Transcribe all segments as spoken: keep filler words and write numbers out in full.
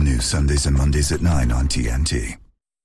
News Sundays and Mondays at nine on T N T.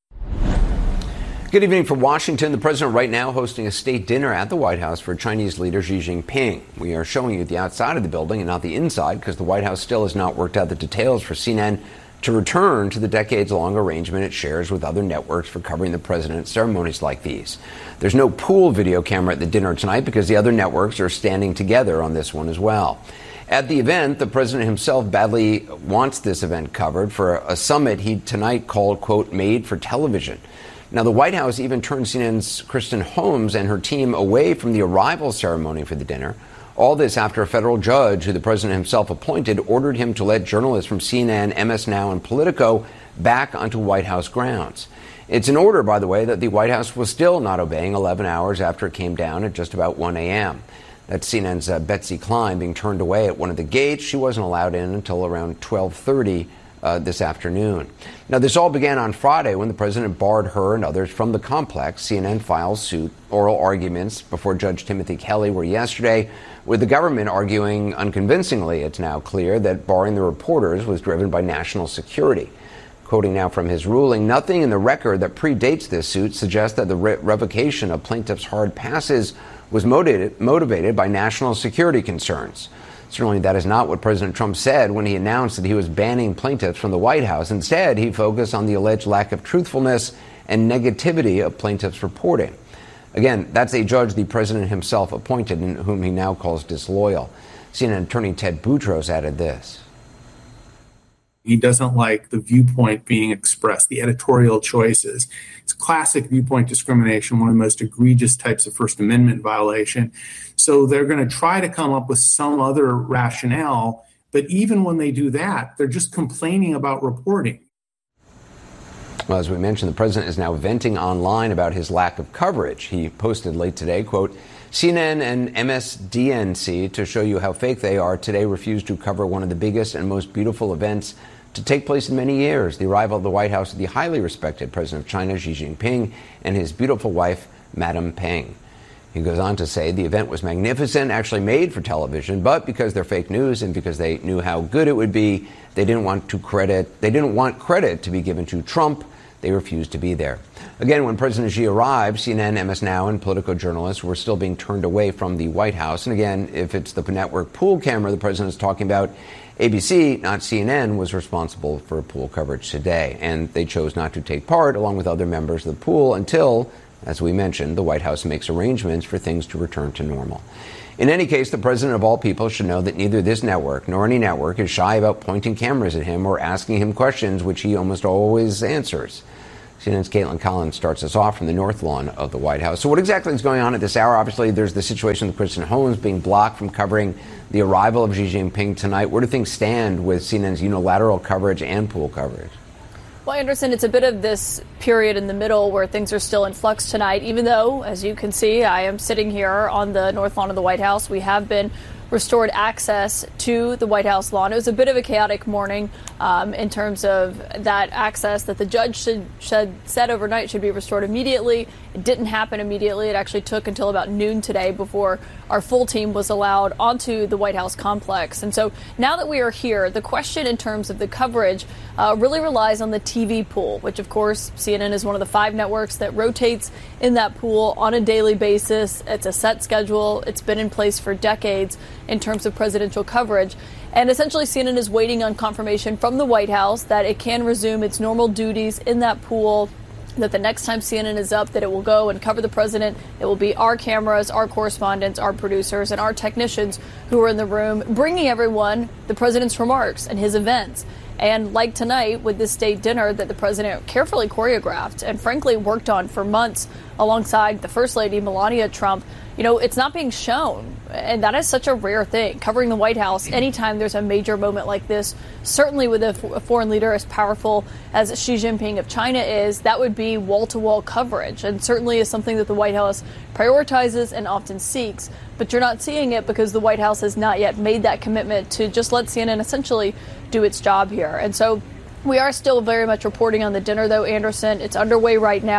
Good evening from Washington. The president right now hosting a state dinner at the White House for Chinese leader Xi Jinping. We are showing you the outside of the building and not the inside because the White House still has not worked out the details for C N N to return to the decades-long arrangement it shares with other networks for covering the president's ceremonies like these. There's no pool video camera at the dinner tonight because the other networks are standing together on this one as well. At the event, the president himself badly wants this event covered for a summit he tonight called, quote, made for television. Now, the White House even turned C N N's Kristen Holmes and her team away from the arrival ceremony for the dinner. All this after a federal judge, who the president himself appointed, ordered him to let journalists from C N N, M S Now, and Politico back onto White House grounds. It's an order, by the way, that the White House was still not obeying eleven hours after it came down at just about one a.m. That's C N N's uh, Betsy Klein being turned away at one of the gates. She wasn't allowed in until around twelve thirty uh, this afternoon. Now, this all began on Friday when the president barred her and others from the complex. C N N filed suit. Oral arguments before Judge Timothy Kelly were yesterday, with the government arguing unconvincingly, it's now clear, that barring the reporters was driven by national security. Quoting now from his ruling, nothing in the record that predates this suit suggests that the re- revocation of plaintiffs' hard passes was motivated, motivated by national security concerns. Certainly that is not what President Trump said when he announced that he was banning plaintiffs from the White House. Instead, he focused on the alleged lack of truthfulness and negativity of plaintiffs' reporting. Again, that's a judge the president himself appointed and whom he now calls disloyal. C N N attorney Ted Boutros added this. He doesn't like the viewpoint being expressed, the editorial choices. It's classic viewpoint discrimination, one of the most egregious types of First Amendment violation. So they're going to try to come up with some other rationale. But even when they do that, they're just complaining about reporting. Well, as we mentioned, the president is now venting online about his lack of coverage. He posted late today, quote, C N N and M S D N C, to show you how fake they are, today refused to cover one of the biggest and most beautiful events to take place in many years, the arrival of the White House of the highly respected president of China, Xi Jinping, and his beautiful wife, Madame Peng. He goes on to say the event was magnificent, actually made for television, but because they're fake news and because they knew how good it would be, they didn't want to credit, they didn't want credit to be given to Trump. They refused to be there. Again, when President Xi arrived, C N N, M S Now, and Politico journalists were still being turned away from the White House. And again, if it's the network pool camera the president is talking about, A B C, not C N N, was responsible for pool coverage today. And they chose not to take part, along with other members of the pool, until, as we mentioned, the White House makes arrangements for things to return to normal. In any case, the president of all people should know that neither this network nor any network is shy about pointing cameras at him or asking him questions, which he almost always answers. C N N's Caitlin Collins starts us off from the North Lawn of the White House. So what exactly is going on at this hour? Obviously, there's the situation with Kristen Holmes being blocked from covering the arrival of Xi Jinping tonight. Where do things stand with C N N's unilateral coverage and pool coverage? Well, Anderson, it's a bit of this period in the middle where things are still in flux tonight, even though, as you can see, I am sitting here on the North Lawn of the White House. We have been restored access to the White House lawn. It was a bit of a chaotic morning um, in terms of that access that the judge should, should said overnight should be restored immediately. It didn't happen immediately. It actually took until about noon today before our full team was allowed onto the White House complex. And so now that we are here, the question in terms of the coverage uh, really relies on the T V pool, which, of course, C N N is one of the five networks that rotates in that pool on a daily basis. It's a set schedule. It's been in place for decades in terms of presidential coverage. And essentially, C N N is waiting on confirmation from the White House that it can resume its normal duties in that pool, that the next time C N N is up, that it will go and cover the president. It will be our cameras, our correspondents, our producers, and our technicians who are in the room bringing everyone the president's remarks and his events. And like tonight with this state dinner that the president carefully choreographed and frankly worked on for months alongside the First Lady, Melania Trump, you know, it's not being shown. And that is such a rare thing. Covering the White House anytime there's a major moment like this, certainly with a, f- a foreign leader as powerful as Xi Jinping of China is, that would be wall-to-wall coverage, and certainly is something that the White House prioritizes and often seeks. But you're not seeing it because the White House has not yet made that commitment to just let C N N essentially do its job here. And so we are still very much reporting on the dinner, though, Anderson. It's underway right now.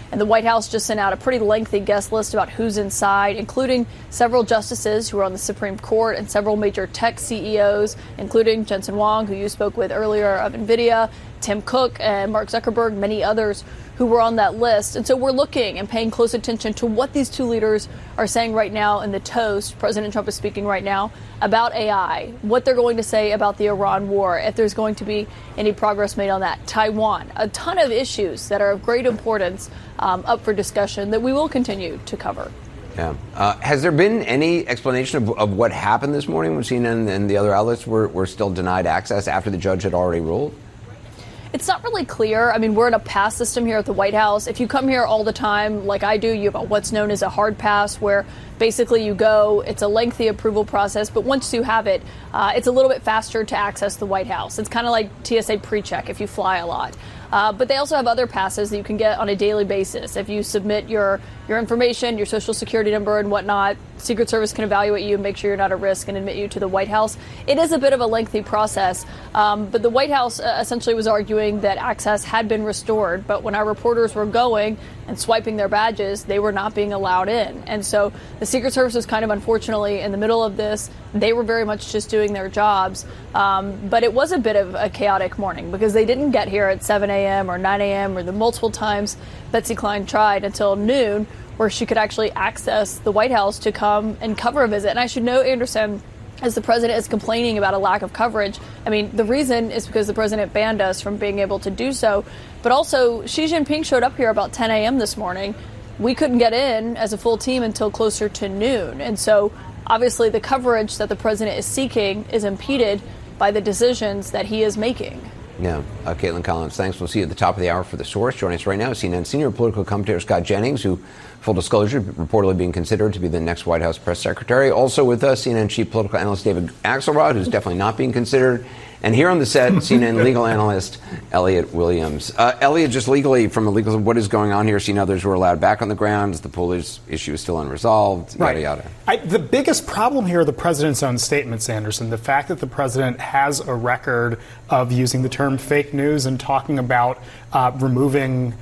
And the White House just sent out a pretty lengthy guest list about who's inside, including several justices who are on the Supreme Court and several major tech C E Os, including Jensen Huang, who you spoke with earlier, of NVIDIA, Tim Cook and Mark Zuckerberg, many others who were on that list. And so we're looking and paying close attention to what these two leaders are saying right now in the toast. President Trump is speaking right now about A I, what they're going to say about the Iran war, if there's going to be any progress made on that. Taiwan, a ton of issues that are of great importance um, up for discussion that we will continue to cover. Yeah. Uh, has there been any explanation of, of what happened this morning when C N N and the other outlets were, were still denied access after the judge had already ruled? It's not really clear. I mean, we're in a pass system here at the White House. If you come here all the time, like I do, you have what's known as a hard pass, where basically you go, it's a lengthy approval process, but once you have it, uh, it's a little bit faster to access the White House. It's kind of like T S A pre-check if you fly a lot. Uh, but they also have other passes that you can get on a daily basis. If you submit your, your information, your social security number and whatnot, Secret Service can evaluate you and make sure you're not at risk and admit you to the White House. It is a bit of a lengthy process, um, but the White House uh, essentially was arguing that access had been restored. But when our reporters were going and swiping their badges, they were not being allowed in. And so the Secret Service was kind of unfortunately in the middle of this. They were very much just doing their jobs. Um, but it was a bit of a chaotic morning because they didn't get here at seven a.m. or nine a.m. or the multiple times Betsy Klein tried until noon, where she could actually access the White House to come and cover a visit. And I should note, Anderson, as the president is complaining about a lack of coverage, I mean, the reason is because the president banned us from being able to do so. But also, Xi Jinping showed up here about ten a.m. this morning. We couldn't get in as a full team until closer to noon. And so, obviously, the coverage that the president is seeking is impeded by the decisions that he is making. Yeah. Uh, Caitlin Collins, thanks. We'll see you at the top of the hour for The Source. Joining us right now is C N N senior political commentator Scott Jennings, who, full disclosure, reportedly being considered to be the next White House press secretary. Also with us, C N N chief political analyst David Axelrod, who's definitely not being considered. And here on the set, C N N legal analyst Elliot Williams. Uh, Elliot, just legally, from a legal, what is going on here? Seen others were allowed back on the grounds. The police issue is still unresolved. Yada, right. yada. I, the biggest problem here are the president's own statements, Anderson. The fact that the president has a record of using the term fake news and talking about uh, removing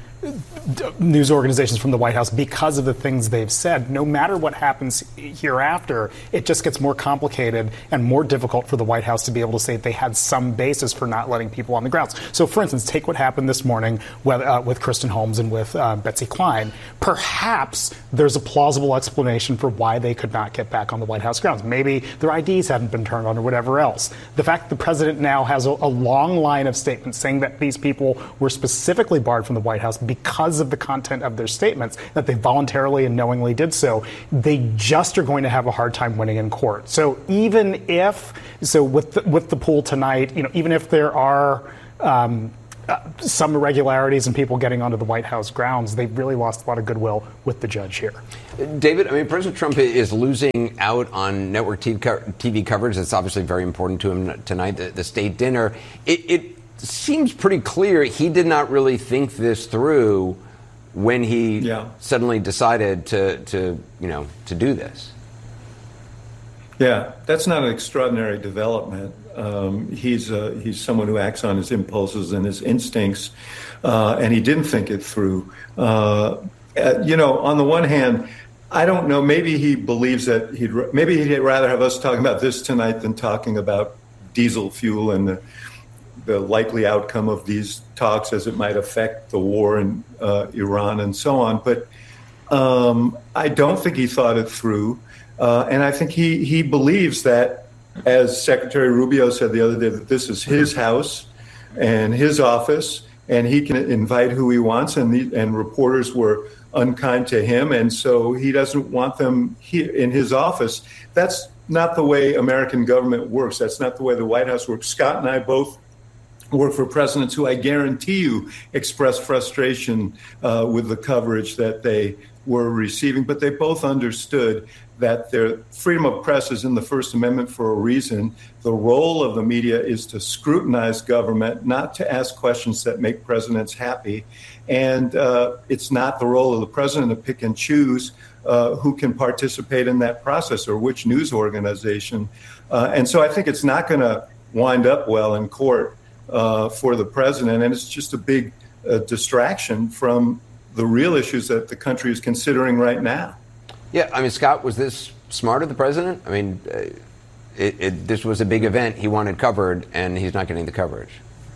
news organizations from the White House because of the things they've said. No matter what happens hereafter, it just gets more complicated and more difficult for the White House to be able to say they had some basis for not letting people on the grounds. So, for instance, take what happened this morning with, uh, with Kristen Holmes and with uh, Betsy Klein. Perhaps there's a plausible explanation for why they could not get back on the White House grounds. Maybe their I Ds hadn't been turned on or whatever else. The fact that the president now has a, a long line of statements saying that these people were specifically barred from the White House because of the content of their statements, that they voluntarily and knowingly did so, they just are going to have a hard time winning in court. So even if, so with the, with the pool tonight, you know, even if there are um, uh, some irregularities and people getting onto the White House grounds, they've really lost a lot of goodwill with the judge here. David, I mean, President Trump is losing out on network T V coverage. That's obviously very important to him tonight, the, the state dinner. It, it seems pretty clear he did not really think this through when he yeah. suddenly decided to, to, you know, to do this. Yeah, that's not an extraordinary development. Um, he's uh, he's someone who acts on his impulses and his instincts, uh, and he didn't think it through. Uh, uh, you know, on the one hand, I don't know. Maybe he believes that he'd maybe he'd rather have us talking about this tonight than talking about diesel fuel and the the likely outcome of these talks as it might affect the war in uh, Iran and so on. But um, I don't think he thought it through. Uh, and I think he, he believes that, as Secretary Rubio said the other day, that this is his house and his office, and he can invite who he wants, and, the, and reporters were unkind to him, and so he doesn't want them here in his office. That's not the way American government works. That's not the way the White House works. Scott and I both work for presidents who I guarantee you expressed frustration uh, with the coverage that they were receiving, but they both understood that their freedom of press is in the First Amendment for a reason. The role of the media is to scrutinize government, not to ask questions that make presidents happy. And uh, it's not the role of the president to pick and choose uh, who can participate in that process or which news organization. Uh, and so I think it's not going to wind up well in court Uh, for the president, and it's just a big uh, distraction from the real issues that the country is considering right now. Yeah, I mean, Scott, was this smart of the president? I mean, uh, it, it, this was a big event he wanted covered, and he's not getting the coverage.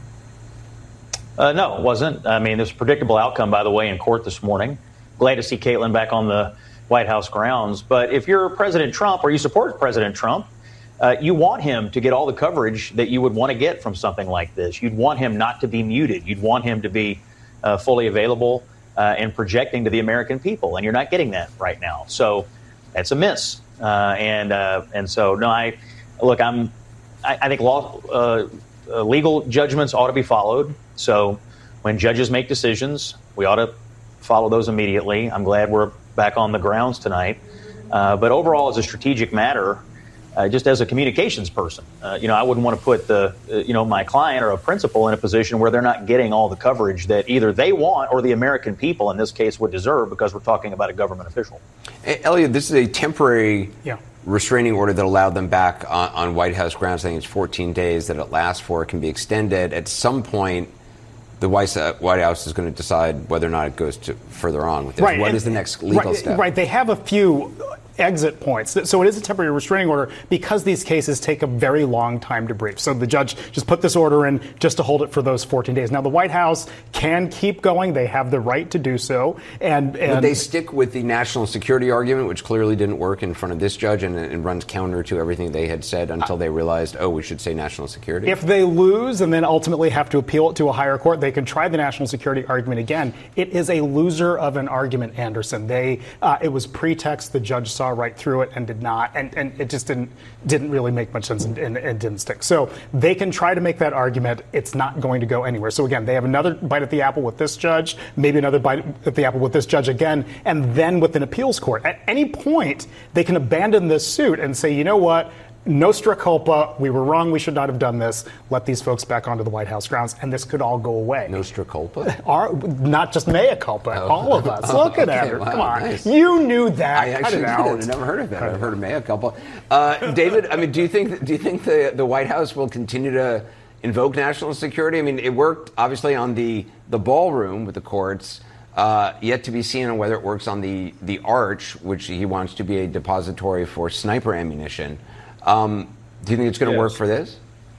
Uh, no, it wasn't. I mean, there's a predictable outcome, by the way, in court this morning. Glad to see Caitlin back on the White House grounds. But if you're President Trump or you support President Trump, uh, you want him to get all the coverage that you would want to get from something like this. You'd want him not to be muted. You'd want him to be uh, fully available uh, and projecting to the American people. And you're not getting that right now. So that's a miss. Uh, and uh, and so, no, I look, I'm I, I think law, uh, uh, legal judgments ought to be followed. So when judges make decisions, we ought to follow those immediately. I'm glad we're back on the grounds tonight. Uh, but overall, as a strategic matter, uh, just as a communications person, uh, you know, I wouldn't want to put the, uh, you know, my client or a principal in a position where they're not getting all the coverage that either they want or the American people in this case would deserve, because we're talking about a government official. Hey, Elliot, this is a temporary yeah. restraining order that allowed them back on, on White House grounds. I think it's fourteen days that it lasts for. It can be extended. At some point, the White House is going to decide whether or not it goes to further on with this. Right. What and, is the next legal right, step? Right. They have a few exit points. So it is a temporary restraining order because these cases take a very long time to brief. So the judge just put this order in just to hold it for those fourteen days. Now, the White House can keep going. They have the right to do so. And, and Would they stick with the national security argument, which clearly didn't work in front of this judge and, and runs counter to everything they had said until they realized, oh, we should say national security? If they lose and then ultimately have to appeal it to a higher court, they can try the national security argument again. It is a loser of an argument, Anderson. They uh, it was pretext. The judge saw right through it and did not, and, and it just didn't didn't really make much sense and, and, and didn't stick. So they can try to make that argument. It's not going to go anywhere. So again, they have another bite at the apple with this judge, maybe another bite at the apple with this judge again, and then with an appeals court. At any point, they can abandon this suit and say, you know what? Nostra culpa. We were wrong. We should not have done this. Let these folks back onto the White House grounds, and this could all go away. Nostra culpa? Our, not just mea culpa. Oh. All of us. Look okay, at it. wow, Come on. Nice. You knew that. I actually Cut it out. I've never heard of that. I've heard of mea culpa. Uh, David, I mean, do you think do you think the the White House will continue to invoke national security? I mean, it worked obviously on the the ballroom with the courts. Uh, yet to be seen on whether it works on the the arch, which he wants to be a depository for sniper ammunition. Um, Do you think it's going to yes. work for this?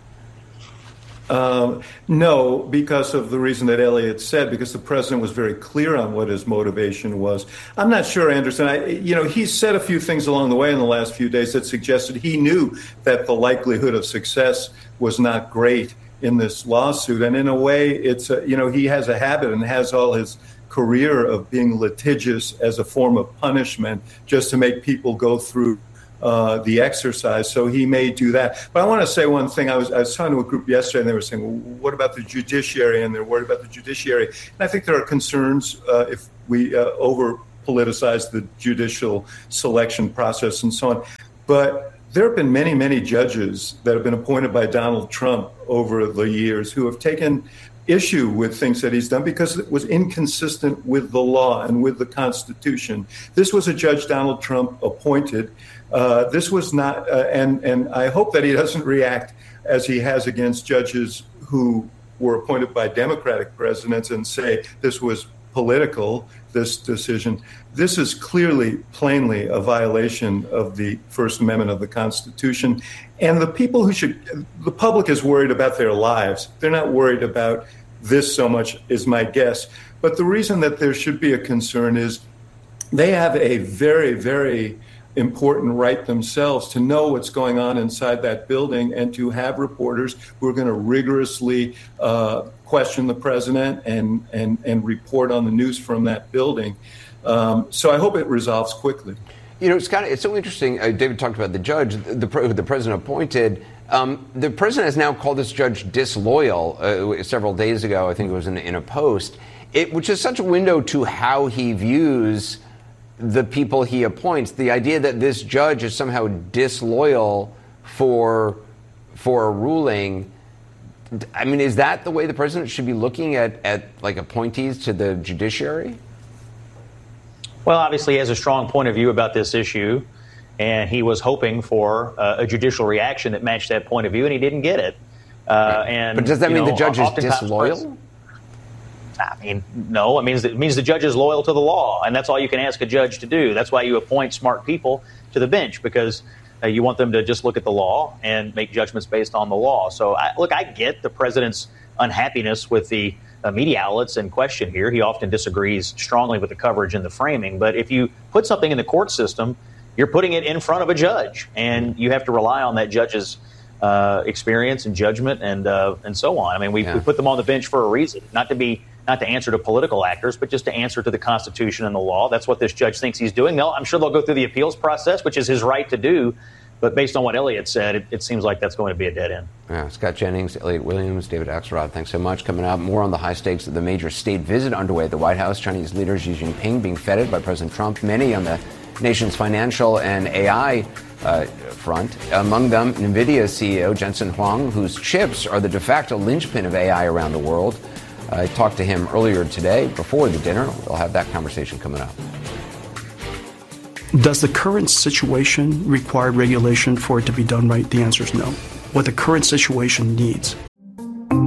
Um, no, because of the reason that Elliot said, because the president was very clear on what his motivation was. I'm not sure, Anderson. I, you know, he said a few things along the way in the last few days that suggested he knew that the likelihood of success was not great in this lawsuit. And in a way, it's, a, you know, he has a habit and has all his career of being litigious as a form of punishment just to make people go through Uh, the exercise, so he may do that. But I want to say one thing. I was I was talking to a group yesterday, and they were saying, well, what about the judiciary? And they're worried about the judiciary. And I think there are concerns uh, if we uh, over-politicize the judicial selection process and so on. But there have been many, many judges that have been appointed by Donald Trump over the years who have taken issue with things that he's done because it was inconsistent with the law and with the Constitution. This was a judge Donald Trump appointed. Uh, this was not, uh, and and I hope that he doesn't react as he has against judges who were appointed by Democratic presidents and say this was political, this decision. This is clearly, plainly a violation of the First Amendment of the Constitution. And the people who should, the public is worried about their lives. They're not worried about this so much, is my guess. But the reason that there should be a concern is they have a very, very important right themselves to know what's going on inside that building and to have reporters who are going to rigorously uh, question the president and, and, and report on the news from that building. Um, so I hope it resolves quickly. You know, it's kind of it's so interesting. Uh, David talked about the judge, the the, the president appointed. Um, the president has now called this judge disloyal. Uh, several days ago, I think it was in, in a post, it, which is such a window to how he views the people he appoints. The idea that this judge is somehow disloyal for for a ruling. I mean, is that the way the president should be looking at, at like appointees to the judiciary? Well, obviously, he has a strong point of view about this issue, and he was hoping for uh, a judicial reaction that matched that point of view, and he didn't get it. Uh, right. And but does that mean know, the judge is disloyal? I mean, no. It means it means the judge is loyal to the law, and that's all you can ask a judge to do. That's why you appoint smart people to the bench, because uh, you want them to just look at the law and make judgments based on the law. So, I, look, I get the president's unhappiness with the uh, media outlets in question here. He often disagrees strongly with the coverage and the framing. But if you put something in the court system, you're putting it in front of a judge, and you have to rely on that judge's uh, experience and judgment and uh, and so on. I mean, we, yeah. we put them on the bench for a reason, not to be not to answer to political actors, but just to answer to the Constitution and the law. That's what this judge thinks he's doing. They'll, I'm sure they'll go through the appeals process, which is his right to do. But based on what Elliot said, it, it seems like that's going to be a dead end. Yeah, Scott Jennings, Elliot Williams, David Axelrod, thanks so much. Coming up, more on the high stakes of the major state visit underway at the White House. Chinese leader Xi Jinping being feted by President Trump. Many on the nation's financial and A I uh, front. Among them, NVIDIA C E O Jensen Huang, whose chips are the de facto linchpin of A I around the world. I talked to him earlier today before the dinner. We'll have that conversation coming up. Does the current situation require regulation for it to be done right? The answer is no. What the current situation needs